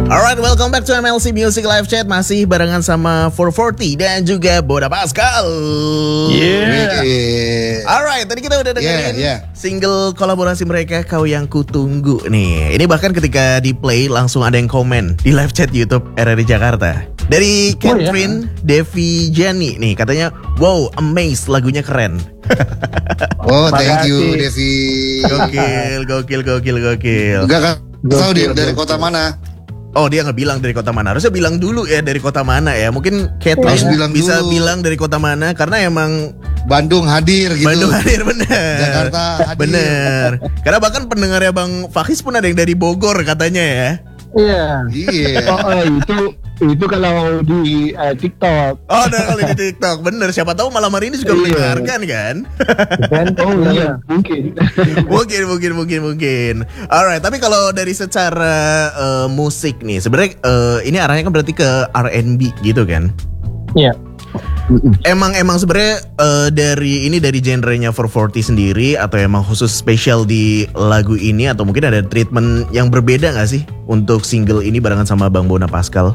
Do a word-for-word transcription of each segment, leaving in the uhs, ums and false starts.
Alright, welcome back to M L C Music Live Chat. Masih barengan sama four forty dan juga Boda Pascal. Yeah. yeah. Alright, tadi kita udah dengerin yeah, yeah. single kolaborasi mereka, Kau Yang Kutunggu nih. Ini bahkan ketika di play langsung ada yang komen di live chat YouTube R R I Jakarta. Dari Catherine oh, yeah. Devi Jani nih, katanya, wow, amazed, lagunya keren. Oh, thank you Devi. Gokil, gokil, gokil, gokil. Enggak kan? Tahu dia dari kota mana? Oh, dia nggak bilang dari kota mana. Harusnya bilang dulu ya dari kota mana ya. Mungkin Catherine ya, bilang bisa dulu. Bilang dari kota mana karena emang Bandung hadir gitu. Bandung hadir bener. Jakarta hadir. Bener. Karena bahkan pendengarnya Bang Fakis pun ada yang dari Bogor katanya ya. Iya. Iya. Oh, oh, itu itu kalau di uh, TikTok. Oh, ada kalau di TikTok. Bener. Siapa tahu malam hari ini juga mendengarkan kan? Oh iya, mungkin. mungkin, mungkin, mungkin, mungkin. Alright, tapi kalau dari secara uh, musik nih, sebenarnya uh, ini arahnya kan berarti ke R and B gitu kan? Iya. Emang emang sebenarnya uh, dari ini dari genrenya four forty sendiri atau emang khusus spesial di lagu ini atau mungkin ada treatment yang berbeda nggak sih untuk single ini barengan sama Bang Bona Pascal?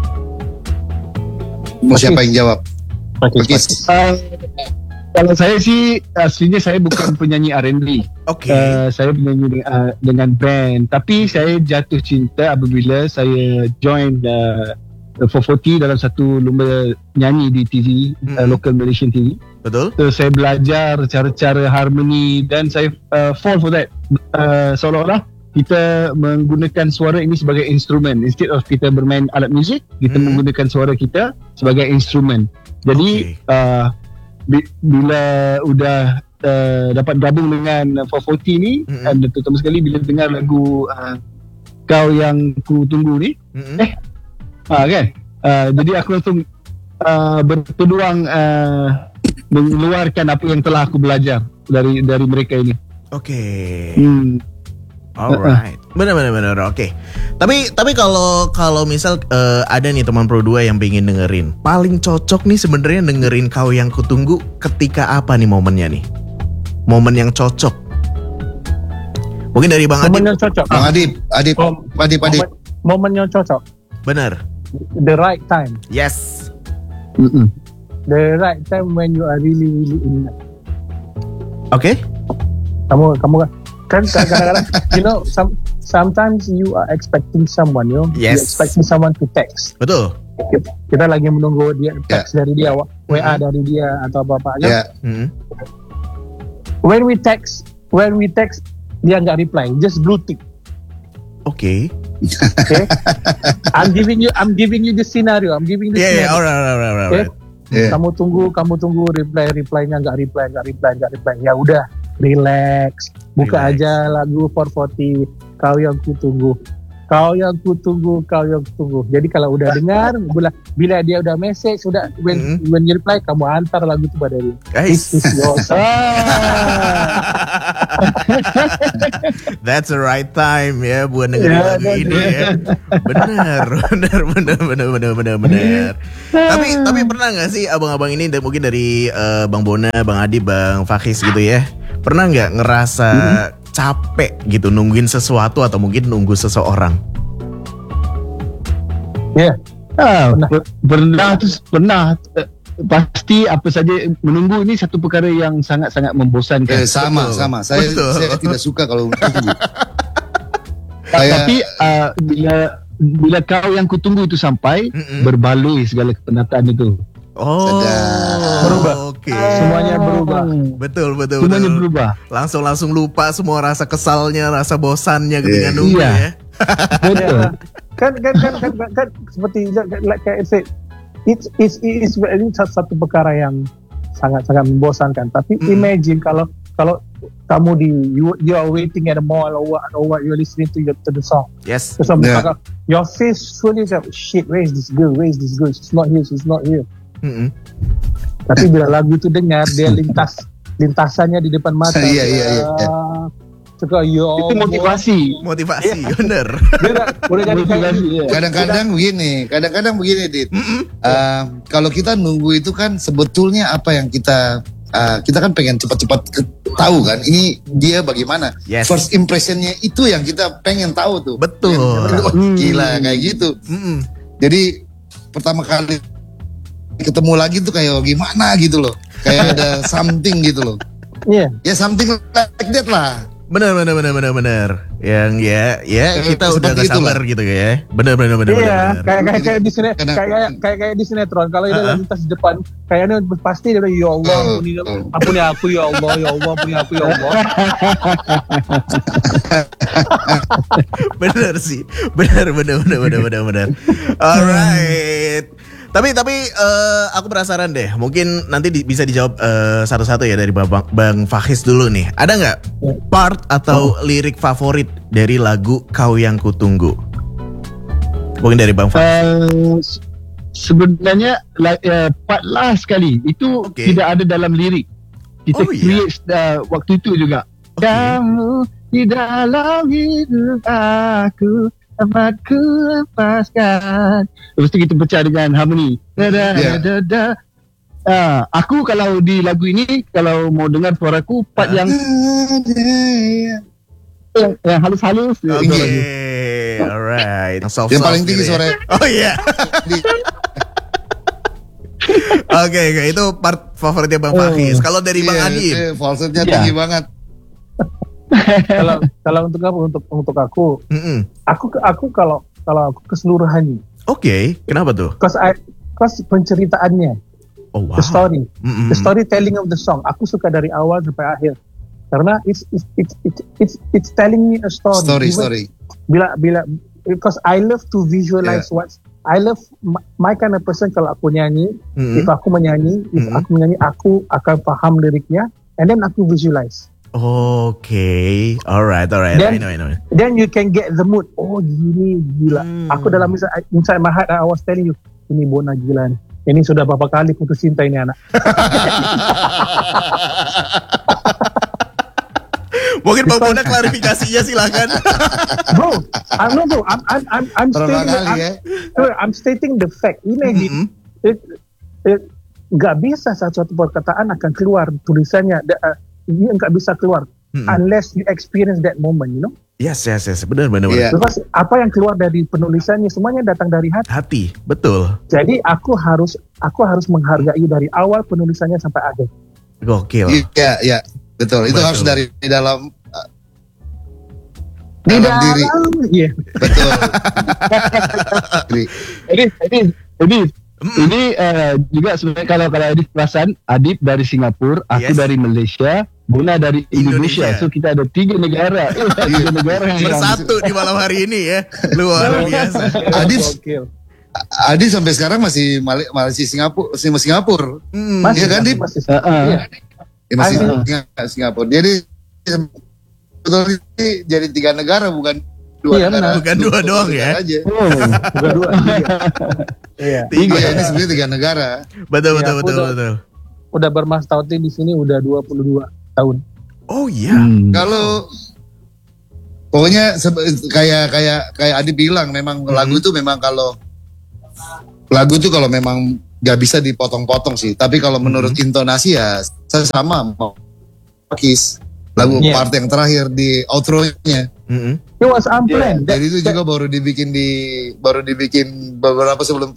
Mau siapa yang jawab? Pakis. Uh, kalau saya sih aslinya saya bukan penyanyi R and B. Oke. Okay. Uh, saya penyanyi uh, dengan band, tapi saya jatuh cinta apabila saya join uh, four forty dalam satu lomba nyanyi di T V, hmm. uh, local Malaysian T V. Betul. So saya belajar cara-cara harmoni dan saya uh, fall for that. Uh, seolah-olah kita menggunakan suara ini sebagai instrumen. Instead of kita bermain alat muzik, kita hmm. menggunakan suara kita sebagai instrumen. Jadi okay. uh, bila udah uh, dapat gabung dengan four forty ni, hmm. dan terutama sekali bila dengar lagu uh, Kau Yang Kutunggu ni, hmm. eh Ah kan, uh, jadi aku langsung uh, berpeluang uh, mengeluarkan apa yang telah aku belajar dari dari mereka ini. Oke. Okay. Hmm. Alright, benar-benar benar. Oke. Okay. Tapi tapi kalau kalau misal uh, ada nih teman Pro dua yang pengen dengerin, paling cocok nih sebenarnya dengerin Kau Yang Kutunggu ketika apa nih momennya nih? Momen yang cocok. Mungkin dari Bang Adib. Momen yang cocok. Bang Adib, Adib, Mom, Adib, Adib. Momen, momen yang cocok. Benar. The right time. Yes. Mm-mm. The right time when you are really really in love. Oke. Okay. Kamu kamu kan kadang-kadang you know some sometimes you are expecting someone, you know, yes. you expecting someone to text. Betul. Kita lagi menunggu dia text yeah. dari dia, W A mm-hmm. dari dia atau apa-apa aja. Yeah. Mm-hmm. When we text, when we text dia nggak reply, just blue tick. Oke. Okay. Okay. I'm giving you, I'm giving you the scenario. I'm giving the yeah, scenario. Yeah, alright, alright, alright. Okay. Yeah. Kamu tunggu, kamu tunggu reply, reply-nya nggak reply, nggak reply, nggak reply. Ya udah, relax. Buka relax. Aja lagu four forty. Kau Yang Kutunggu. Kau Yang Kutunggu, Kau Yang Kutunggu. Jadi kalau udah dengar, bila, bila dia udah message, sudah when mm-hmm. when you reply, kamu antar lagu itu pada dia. Guys. This is your song. That's the right time ya buat dengerin yeah, lagu ini ya. Benar, benar, benar, benar, benar, benar, benar. tapi tapi pernah nggak sih abang-abang ini mungkin dari uh, Bang Bona, Bang Adi, Bang Fakis gitu ya, pernah nggak ngerasa hmm. capek gitu nungguin sesuatu atau mungkin nunggu seseorang? Ya, yeah. ah, pernah, pernah, terus pernah. Pasti apa saja menunggu ini satu perkara yang sangat-sangat membosankan. Eh, sama, betul. sama. Saya, saya tidak suka kalau menunggu. Saya... Tapi uh, bila bila Kau Yang Kutunggu itu sampai, mm-mm. berbaloi segala kepenatan itu. Oh, berubah. Oke. Okay. Semuanya berubah. Betul, betul, Semuanya betul. berubah. Langsung langsung lupa semua rasa kesalnya, rasa bosannya ketika yeah. nunggu iya. ya. Betul. kan, kan, kan, kan, kan, kan, seperti like I said. It's, it's, it's ini satu perkara yang sangat-sangat membosankan. Tapi mm. imagine kalau kalau kamu di you, you are waiting at a mall or what, or what you're listening to, your, to the song. Yes. So, yeah. Your face surely like, shit, where is this girl? Where is this girl? She's not here. She's not here. Mm-hmm. Tapi bila lagu itu dengar, dia lintas lintasannya di depan mata. Iya iya iya. Suka yo. Itu motivasi, motivasi, yeah. Bener. motivasi. Kadang-kadang begini, kadang-kadang begini, Dit. Uh, kalau kita nunggu itu kan sebetulnya apa yang kita uh, kita kan pengen cepat-cepat ke- tahu kan ini dia bagaimana. Yes. First impressionnya itu yang kita pengen tahu tuh. Betul. Yang, oh, gila kayak gitu. Mm-mm. Jadi pertama kali ketemu lagi tuh kayak gimana gitu loh. Kayak ada something gitu loh. Iya. Ya something like that lah. Benar benar benar benar benar. Yang ya ya Eh, kita udah seperti gak sabar itulah. gitu ya. Benar benar benar Iya, benar. kayak kayak kayak di sini Karena- kayak kayak kayak kayak di sinetron kalau dia Uh-uh. lagi lintas di depan kayaknya pasti dia bilang ya Allah Oh, ampuni oh. ampuni aku ya Allah ya Allah ampuni aku ya Allah. Benar sih. Benar benar benar benar benar benar. Alright. Tapi tapi eh, aku penasaran deh. Mungkin nanti di- bisa dijawab eh, satu-satu ya dari Bang, Bang Fahis dulu nih. Ada nggak part atau lirik favorit dari lagu Kau Yang Kutunggu? Mungkin dari Bang Fahis. Uh, se- sebenarnya like, uh, part last sekali itu Okay. tidak ada dalam lirik. Kita Oh, iya. create uh, waktu itu juga. Okay. Kamu di dalam hidup aku dapat ku lepaskan. Lepas tu kita pecah dengan harmoni. Da da Yeah. da da. Ah, aku kalau di lagu ini kalau mau dengar suaraku part Ah. yang yang, yang halus-halus. Oke, itu lagi. alright. Yang soft Yang paling soft tinggi gitu ya. suara. Oh iya. Oke, oke, itu part favoritnya Bang Fahis. Kalau dari Bang Iya, Adib, iya, falsetnya Iya. tinggi banget. Kalau kalau untuk aku untuk untuk aku Mm-mm. aku aku kalau kalau aku keseluruhannya Oke, kenapa tuh? cause I cause penceritaannya Oh wow. the story Mm-mm. the storytelling of the song aku suka dari awal sampai akhir karena it's it's it's it's it's, it's telling me a story. Story, Even story. bila bila because I love to visualize what I love my, my kind of person kalau aku nyanyi Mm-mm. if aku menyanyi if Mm-mm. aku menyanyi aku akan paham liriknya and then aku visualize Oke, alright, alright. I Dan- know, I know. then you can get the mood oh gini gila Hmm. aku dalam inside, inside my heart I was telling you ini Bona gila nih ini sudah berapa kali putus cinta ini anak. Mungkin Bang Bona klarifikasinya silakan. Bro, I'm no bro. I'm I'm I'm, I'm Berapa stating kali I'm, ya? no, I'm stating the fact. Imagine Mm-mm. it, it, gak bisa satu perkataan akan keluar tulisannya. Da- uh, Dia nggak bisa keluar Mm-mm. unless you experience that moment, you know. Yes, yes, yes. Benar, benar, Iya. benar. Because apa yang keluar dari penulisannya semuanya datang dari hati. Hati, betul. Jadi aku harus aku harus menghargai dari awal penulisannya sampai akhir. Gokil. Iya, iya. Betul. Itu Betul. harus dari di dalam uh, Di dalam diri. Iya. Betul. Diri. Jadi, jadi, jadi Mm-mm. ini uh, juga sebenarnya kalau kalau Adib perasan, Adib dari Singapura, aku Yes. dari Malaysia, Bona dari Indonesia. Indonesia. So kita ada tiga negara, tiga negara yang Bersatu di malam hari ini ya. Luar biasa. Adib, Gokil. Adi sampai sekarang masih Mali- masih Singapura, masih Singapura. Mm. Masih Iya kan, Dip? masih. Uh, uh. Iya. Ya, masih Aduh. Singa- Singapura. Jadi betul ini jadi tiga negara bukan dua Iya, negara. benar. Bukan dua doang ya. negara Aja. Oh, Udah dua. Iya. Iya. Tiga. Iya, ini sebenarnya tiga negara. Betul, Iya, betul, aku betul, udah- betul. Udah bermastauti di sini udah dua puluh dua tahun. Oh iya. Hmm. Kalau pokoknya sebe- kayak kayak kayak Adi bilang memang Hmm. lagu itu memang kalau lagu itu kalau memang nggak bisa dipotong-potong sih. Tapi kalau menurut Hmm. intonasi ya saya sama mau Kiss. Lagu Iya. part yang terakhir di outro-nya. Mm-mm. It was unplanned. That- Jadi itu juga baru dibikin di baru dibikin beberapa sebelum.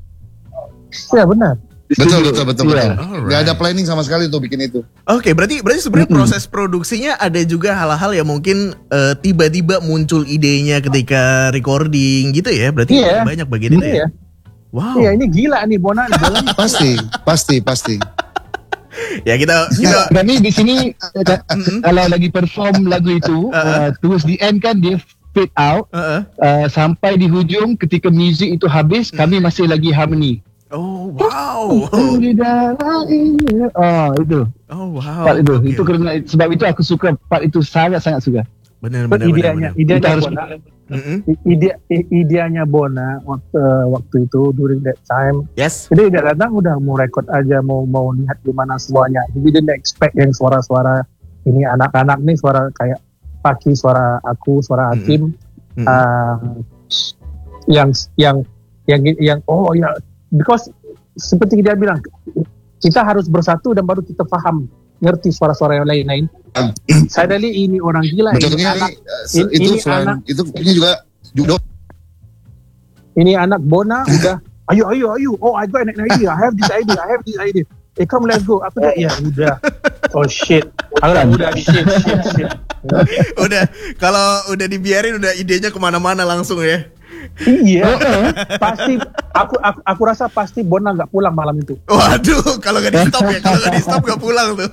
Ya benar. Betul betul betul Iya. betul. Nggak ada planning sama sekali untuk bikin itu. Oke, berarti berarti sebenarnya proses produksinya ada juga hal-hal yang mungkin eh, tiba-tiba muncul idenya ketika recording gitu ya. Berarti Iya. banyak bagian itu ya. Iya. Wow. Iya ini gila nih Bona. Bona nih. Pasti pasti pasti. Ya kita kita Dan ini di sini eh, kalau lagi perform lagu itu, Uh-uh. uh, towards the end kan dia fade out uh-uh. uh, sampai di hujung ketika music itu habis, kami masih lagi harmony. Oh, wow. Di dalam ini. Oh itu Oh, wow. part itu. Oke. Itu karena sebab itu aku suka part itu sangat sangat suka. Benar But benar benar. ideanya, benar. ideanya Kita harus- Bona, Mm-mm. ide, i- ideanya Bona waktu waktu itu during that time. Yes. Jadi dia datang udah mau record aja, mau mau lihat gimana semuanya. Jadi dia nggak expect yang suara-suara ini anak-anak nih suara kayak Paki, suara aku, suara Hakim, Mm-mm. ah, yang yang yang yang oh ya, because seperti dia bilang kita harus bersatu dan baru kita paham ngerti suara-suara yang lain-lain. Suddenly ini orang gila. Contohnya ini anak, ini, uh, ini, itu ini selain anak, itu ini juga judo. ini anak Bona udah, ayo ayo ayo, oh I got an idea, I have this idea, I have this idea. Eh come let's go. Aku dah ya udah. Oh shit. Aku dah udah shit shit shit. Udah, kalau udah dibiarin udah idenya kemana-mana langsung ya. Iya. Pasti aku, aku aku rasa pasti Bona nggak pulang malam itu. Waduh, kalau nggak di stop ya, kalau nggak di stop nggak pulang tuh.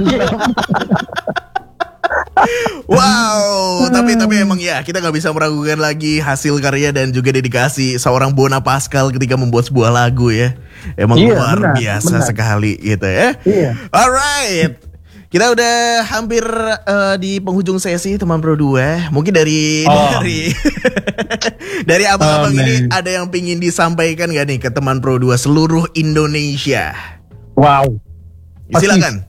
Wow, tapi tapi emang ya kita nggak bisa meragukan lagi hasil karya dan juga dedikasi seorang Bona Pascal ketika membuat sebuah lagu ya. Emang Iya, luar benar, biasa benar. sekali gitu ya. Iya. Alright, kita udah hampir uh, di penghujung sesi teman Pro dua. Mungkin dari Oh. dari dari abang-abang Oh, ini man. ada yang pingin disampaikan gak nih ke teman Pro dua seluruh Indonesia? Wow. Silakan.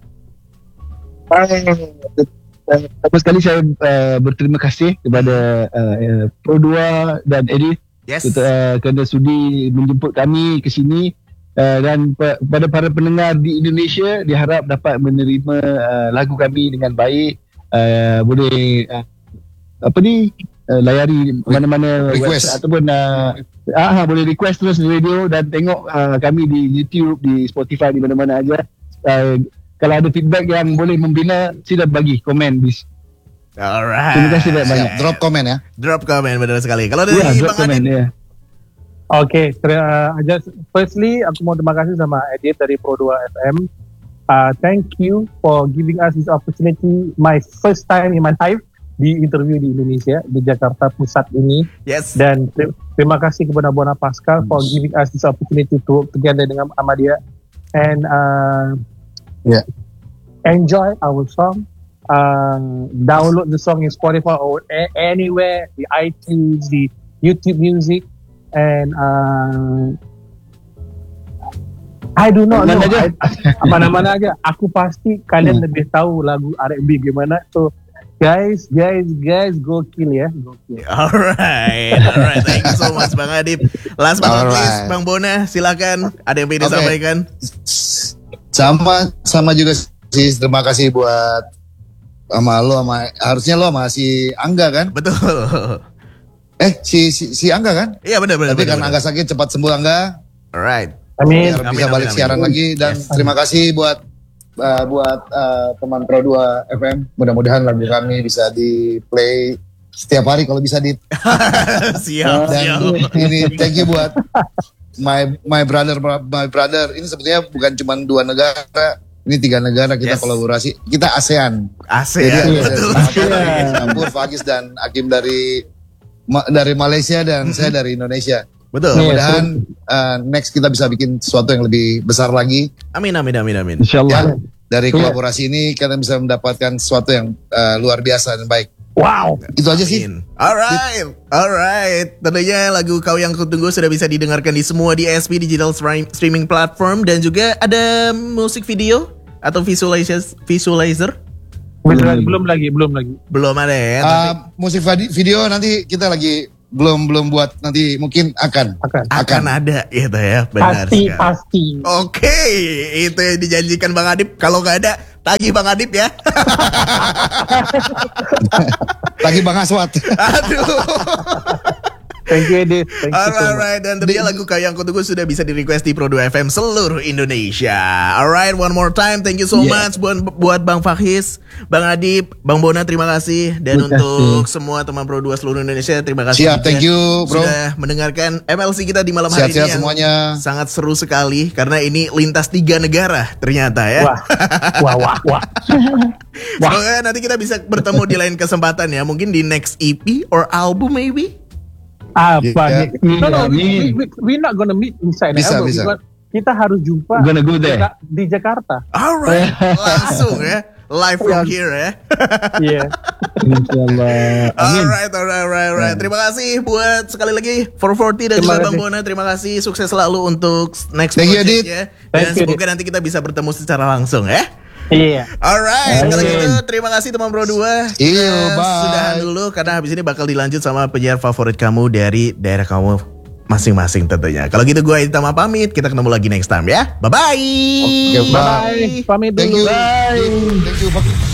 Pertama sekali saya uh, berterima kasih kepada uh, uh, Pro dua dan Edith Yes. uh, kerana sudi menjemput kami ke sini. Uh, dan pe- pada para pendengar di Indonesia diharap dapat menerima uh, lagu kami dengan baik. Uh, boleh uh, apa ni uh, layari mana-mana Request. website ataupun uh, ah, boleh request terus di radio dan tengok uh, kami di YouTube, di Spotify, di mana-mana aja. Uh, kalau ada feedback yang boleh membina, sila bagi komen di. Alright. Terima kasih banyak-banyak. Siap, drop komen ya. Drop comment benar sekali. Kalau dari Ya, drop Bang komen Adit, ya. Oke, okay, uh, just firstly aku mau terima kasih sama Edith dari Pro dua F M. Uh, thank you for giving us this opportunity. My first time in my life di interview di Indonesia, di Jakarta Pusat ini. yes. Dan ter- terima kasih kepada Bona Pascal for giving us this opportunity to work together dengan Ahmadiyah. And uh, Yeah. enjoy our song. Uh, download the song in Spotify or a- anywhere, the iTunes, the YouTube Music. And uh, I do not know. Mana aja? I- Mana-mana aja. Aku pasti kalian lebih tahu lagu R and B gimana. So guys, guys, guys, go kill ya. Go kill. Alright, alright. Thank you so much Bang Adip. Last but not Alright. least, Bang Bona, silakan. Ada yang pengen Oke. disampaikan? Sama sama juga sih, terima kasih buat sama lo sama harusnya lo sama si Angga kan? Betul. Eh si si, si Angga kan? Iya benar benar. Tapi benar, karena benar. Angga sakit cepat sembuh Angga. Alright. Amin. Biar Amin, bisa amin, balik amin. siaran lagi dan Yes. terima kasih buat uh, buat uh, teman Pro dua F M. Mudah-mudahan lagu kami bisa di play setiap hari kalau bisa di siap, dan siap. ini thank you buat my my brother my brother ini sebetulnya bukan cuma dua negara, ini tiga negara kita Yes. kolaborasi, kita ASEAN. ASEAN, Jadi ya, betul. Campur Fagis dan Hakim dari Ma- dari Malaysia dan saya dari Indonesia. Betul. Mudah-mudahan uh, next kita bisa bikin sesuatu yang lebih besar lagi. Amin amin amin amin. InsyaAllah. Ya, dari Iya. kolaborasi ini kalian bisa mendapatkan sesuatu yang uh, luar biasa dan baik. Wow. Itu aja sih. Amin. Alright, alright. Tentunya lagu Kau Yang Kutunggu sudah bisa didengarkan di semua D S P digital stream- streaming platform dan juga ada musik video atau visualizer visualizer Belum, belum lagi, belum lagi. belum ada ya. Uh, Tapi musik vadi- video nanti kita lagi belum belum buat, nanti mungkin akan Akan. akan ada gitu ya, benar Pasti, sekali. pasti. Oke, itu yang dijanjikan Bang Adip. Kalau nggak ada, tagih Bang Adip ya. lagi Bang Aswat. Aduh. Thank you, Edith. Thank you so much. Alright, dan tentunya lagu Kau Yang Kutunggu sudah bisa di request di Pro dua F M seluruh Indonesia. Alright, one more time, thank you so Yeah. much buat buat Bang Fahis, Bang Adip, Bang Bona, terima kasih. Dan Terima untuk kasih. semua teman Pro dua seluruh Indonesia, terima kasih. Siap, juga thank you, bro. sudah mendengarkan M L C kita di malam hari Sehat-sehat ini yang semuanya. sangat seru sekali karena ini lintas tiga negara ternyata ya. Wah, wah, wah, wah. Semoga nanti kita bisa bertemu di lain kesempatan ya. Mungkin di next E P or album maybe. Apa Yeah. nih? No, no, we, Amin. we, we not gonna meet inside Bisa, the album. bisa. Kita- Kita harus jumpa Gonna go di, there. Jaka- di Jakarta. Alright, langsung ya. Live from here ya. Iya. InsyaAllah. Amin. Alright, alright, alright, alright. Terima kasih buat sekali lagi four forty dan Terima juga Bang kasih. Bona. Terima kasih, sukses selalu untuk next Thank you, Adit. project-nya. Thank Dan you, semoga nanti kita bisa bertemu secara langsung ya. Iya. Alright, kalau Amin. gitu terima kasih teman Pro dua. Iya, Kita bye. Sudahan dulu karena habis ini bakal dilanjut sama penyiar favorit kamu dari daerah kamu masing-masing tentunya. Kalau gitu gue Edi Tama pamit, kita ketemu lagi next time ya. Bye bye. Oke, bye. Bye. Pamit Thank dulu. you. Bye. Thank you. Thank you.